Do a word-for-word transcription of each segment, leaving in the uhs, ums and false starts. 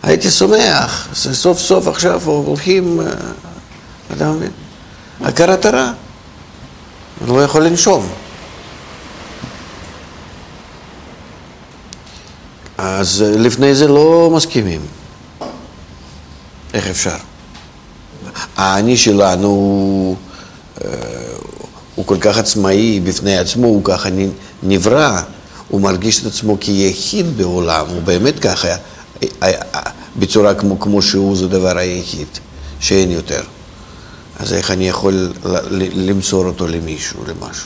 הייתי שמח, סוף סוף עכשיו הולכים, אתה מבין? הכרת הרע, הוא לא יכול לנשום. אז לפני זה לא מסכימים. איך אפשר? האני שלנו הוא כל כך עצמאי בפני עצמו, הוא ככה נברא, הוא מרגיש את עצמו כיחיד בעולם, הוא באמת ככה, בצורה כמו, כמו שהוא, זה דבר היחיד, שאין יותר. אז איך אני יכול למסור אותו למישהו, למשהו?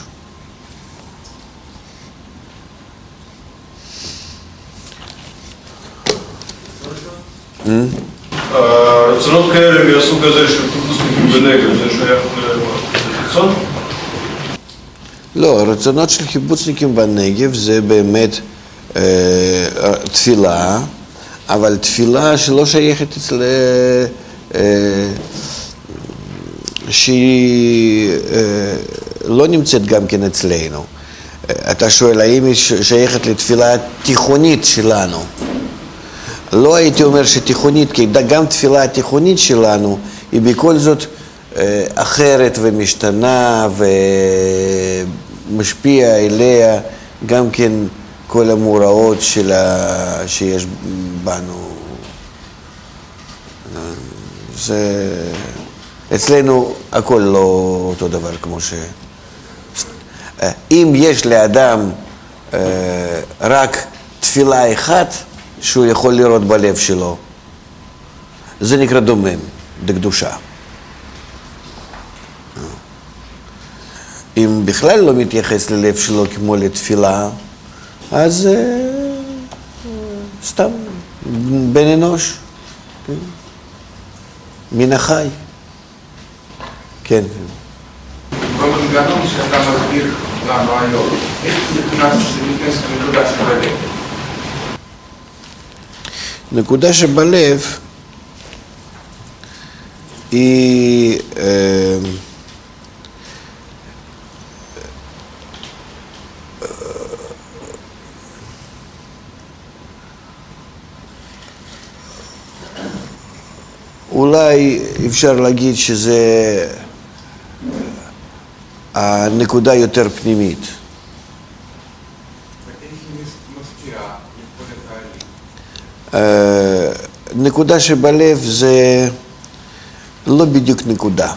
רצונות כאלה מהסוג הזה של קיבוצניקים בנגב, זה שייך לרצון? לא, הרצונות של קיבוצניקים בנגב זה באמת אה, תפילה, אבל תפילה שלא שייכת אצל... אה, שהיא אה, לא נמצאת גם כן אצלנו. אתה שואל, האם היא שייכת לתפילה תיכונית שלנו? לא הייתי אומר שתיכונית, כי גם תפילה התיכונית שלנו היא בכל זאת אה, אחרת ומשתנה ומשפיע אליה גם כן כל המאורעות שלה, שיש בנו. זה... אצלנו הכל לא אותו דבר כמו ש... אם יש לאדם אה, רק תפילה אחת שהוא יכול לראות בלב שלו, זה נקרא דומם, דקדושה. אם בכלל לא מתייחס ללב שלו כמו לתפילה, אז אה, סתם בן אנוש, כן? מן החי. כן. במנגנון שאתה מסביר לנו היום, איך נכנס נקודה שבלב? נקודה שבלב היא אה, אולי אפשר להגיד שזה הנקודה יותר פנימית. נקודה שבלב זה לא בדיוק נקודה.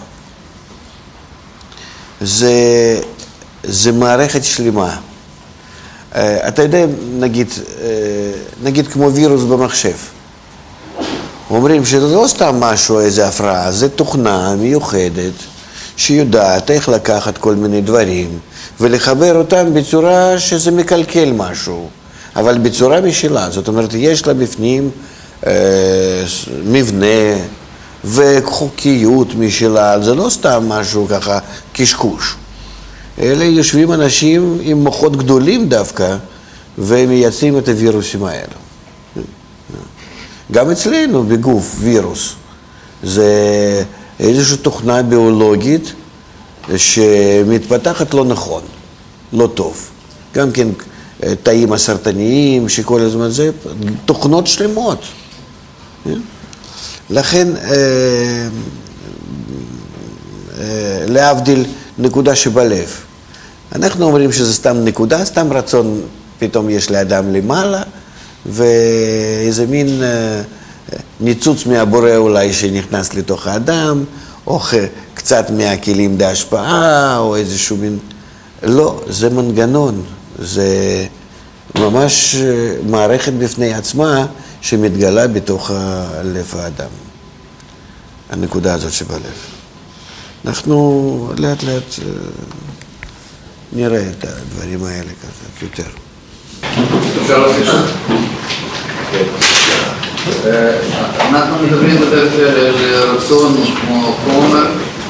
זה, זה מערכת שלמה. אתה יודע, נגיד, נגיד כמו וירוס במחשב. אומרים שזה לא סתם משהו, איזה הפרעה, זה תוכנה מיוחדת שיודעת איך לקחת כל מיני דברים ולחבר אותם בצורה שזה מקלקל משהו, אבל בצורה משלה. זאת אומרת, יש לה בפנים אה, מבנה וחוקיות משלה, זה לא סתם משהו ככה קשקוש. אלה יושבים אנשים עם מוחות גדולים דווקא ומייצאים את הווירוסים האלה. גם אצלנו בגוף וירוס זה איזושהי תוכנה ביולוגית שמתפתחת לא נכון, לא טוב. גם כן תאים הסרטניים שכל הזמן זה תוכנות שלמות. לכן להבדיל נקודה שבלב. אנחנו אומרים שזה סתם נקודה, סתם רצון פתאום יש לאדם למעלה, ואיזה מין ניצוץ מהבורא אולי שנכנס לתוך האדם, או קצת מהכלים להשפעה, או איזשהו מין... לא, זה מנגנון, זה ממש מערכת בפני עצמה שמתגלה בתוך לב האדם. הנקודה הזאת שבלב. אנחנו לאט לאט נראה את הדברים האלה קצת יותר. אפשר להוסיף שם? אנחנו מדברים בדרך כלל על רצון כמו חומר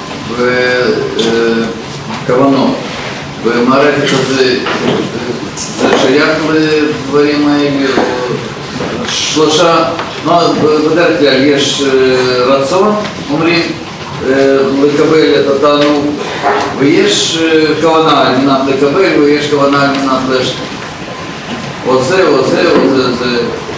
וכוונות. במערכת הזה זה שייך לדברים האלה, שלושה, בדרך כלל יש רצון, אומרים, לקבל את התענוג, ויש כוונה על מנת לקבל, ויש כוונה על מנת להשתתף. או זה, או זה, או זה, זה.